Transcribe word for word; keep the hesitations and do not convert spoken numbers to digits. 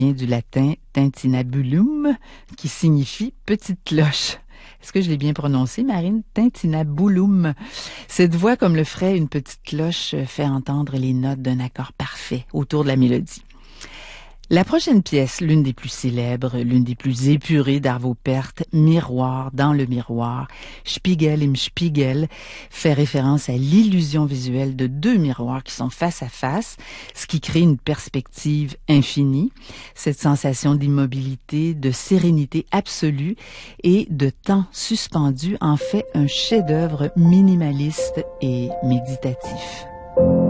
vient du latin tintinabulum, qui signifie petite cloche. Est-ce que je l'ai bien prononcé, Marine? Tintinabulum. Cette voix, comme le ferait une petite cloche, fait entendre les notes d'un accord parfait autour de la mélodie. La prochaine pièce, l'une des plus célèbres, l'une des plus épurées d'Arvo Pärt, Miroir dans le miroir, Spiegel im Spiegel, fait référence à l'illusion visuelle de deux miroirs qui sont face à face, ce qui crée une perspective infinie, cette sensation d'immobilité, de sérénité absolue et de temps suspendu en fait un chef-d'œuvre minimaliste et méditatif.